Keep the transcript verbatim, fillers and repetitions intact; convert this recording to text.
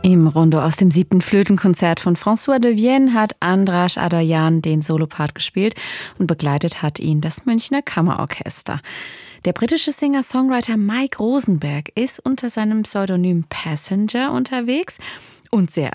Im Rondo aus dem siebten Flötenkonzert von François de Vienne hat Andras Adoyan den Solopart gespielt und begleitet hat ihn das Münchner Kammerorchester. Der britische Singer-Songwriter Mike Rosenberg ist unter seinem Pseudonym Passenger unterwegs und sehr